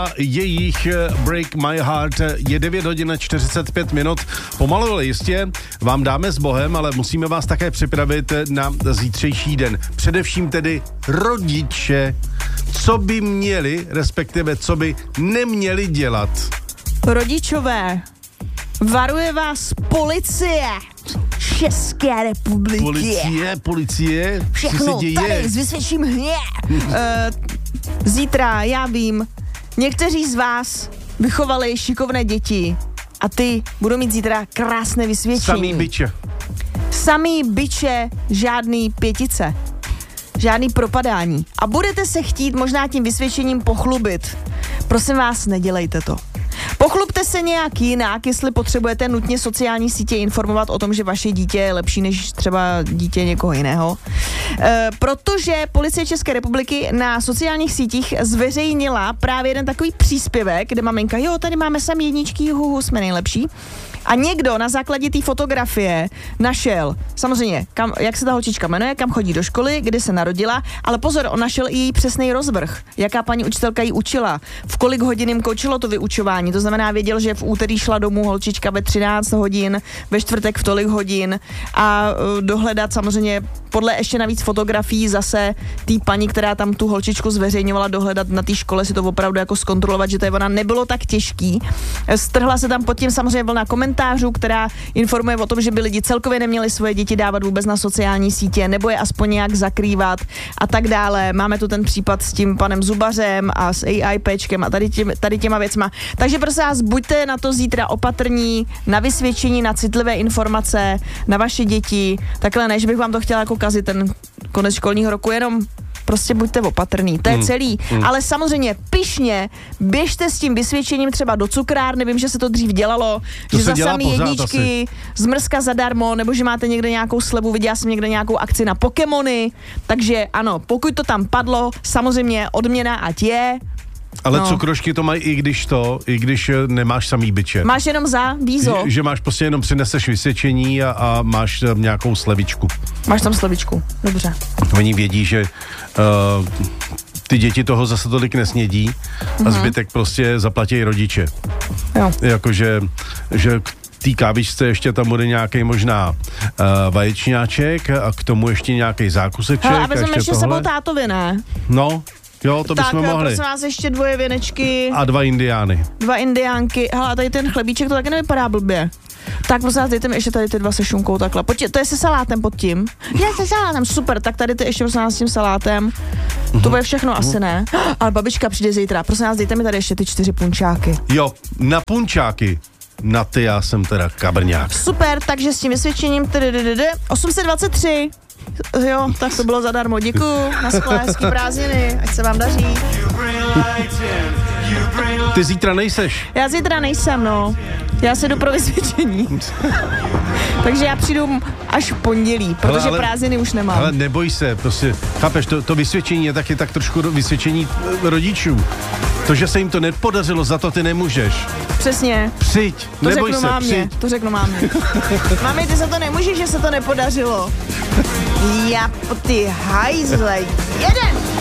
a jejich Break My Heart. Je 9 hodin 45 minut. Pomalu, ale jistě vám dáme s Bohem, ale musíme vás také připravit na zítřejší den. Především tedy rodiče, co by měli, respektive co by neměli dělat. Rodičové, varuje vás policie České republiky. Policie? Všechno tady s vysvětším hně. Zítra, já vím, někteří z vás vychovali šikovné děti a ty budou mít zítra krásné vysvědčení. Samý biče, žádný pětice. Žádný propadání. A budete se chtít možná tím vysvědčením pochlubit. Prosím vás, nedělejte to. Pochlubte se nějak jinak, jestli potřebujete nutně sociální sítě informovat o tom, že vaše dítě je lepší než třeba dítě někoho jiného. Protože Policie České republiky na sociálních sítích zveřejnila právě jeden takový příspěvek, kde maminka, jo, tady máme samý jedničky, jsme nejlepší. A někdo na základě té fotografie našel, samozřejmě, jak se ta holčička jmenuje, kam chodí do školy, kde se narodila, ale pozor, on našel i její přesný rozvrh, jaká paní učitelka jí učila, v kolik hodin jim končilo to vyučování, to znamená věděl, že v úterý šla domů holčička ve 13 hodin, ve čtvrtek v tolik hodin a dohledat samozřejmě podle ještě navíc fotografií zase té paní, která tam tu holčičku zveřejňovala, dohledat na té škole si to opravdu jako zkontrolovat, že to je ona, nebylo tak těžký. Strhla se tam pod tím samozřejmě vlna komentářů, která informuje o tom, že by lidi celkově neměli svoje děti dávat vůbec na sociální sítě, nebo je aspoň nějak zakrývat a tak dále. Máme tu ten případ s tím panem Zubařem a s AI Pečkem a tady těma věcma. Takže prosím vás, buďte na to zítra opatrní, na vysvědčení, na citlivé informace, na vaše děti. Takhle ne, že bych vám to chtěla jako kazit ten konec školního roku, jenom prostě buďte opatrný, to je celý. Ale samozřejmě pyšně běžte s tím vysvědčením třeba do cukrárny, vím, že se to dřív dělalo, to že za samý jedničky asi zmrzka zadarmo, nebo že máte někde nějakou slevu, viděla jsem někde nějakou akci na Pokémony, takže ano, pokud to tam padlo, samozřejmě odměna ať je. Ale cukrošky to mají i když nemáš samý biče. Máš jenom za vízo. Že máš prostě jenom přineseš vysvědčení a máš tam nějakou slevičku. Máš tam slevičku, dobře. Oni vědí, že ty děti toho zase tolik nesnědí a zbytek prostě zaplatí rodiče. Jo. Jakože že k té kávičce ještě tam bude nějaký možná vaječňáček a k tomu ještě nějaký zákuseček. A vezmeme ještě sebou tátovi, ne? No, jo, to bychom mohli. Tak prosím vás ještě 2 věnečky. A 2 indiány. 2 indiánky. Hele, a tady ten chlebíček to taky nevypadá blbě. Tak prosím vás, dejte mi ještě tady ty 2 se šunkou takhle. Pojď, to je se salátem pod tím. Je se salátem, super, tak tady ty ještě prosím vás s tím salátem. To bude všechno asi ne. Ale babička přijde zítra. Prosím vás, dejte mi tady ještě ty 4 punčáky. Jo, na punčáky. Na ty já jsem teda kabrňák. Super, takže s tím vysvědčením 823. Jo, tak to bylo zadarmo. Děkuju, naschle, hezký prázdniny, ať se vám daří. Ty zítra nejseš? Já zítra nejsem, no. Já se jdu pro vysvědčení. Takže já přijdu až v pondělí, protože prázdniny už nemám. Ale neboj se, prostě, chápeš, to vysvědčení je taky tak trošku vysvědčení rodičů. To, že se jim to nepodařilo, za to ty nemůžeš. Přesně. Přijď, to neboj se, přijď. To řeknu mámě. Mami, ty za to nemůžeš, že se to nepodařilo. Já ty hajzle, jeden!